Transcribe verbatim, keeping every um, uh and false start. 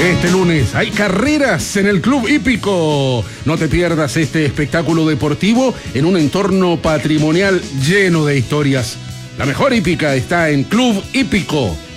Este lunes hay carreras en el Club Hípico. No te pierdas este espectáculo deportivo en un entorno patrimonial lleno de historias. La mejor hípica está en Club Hípico.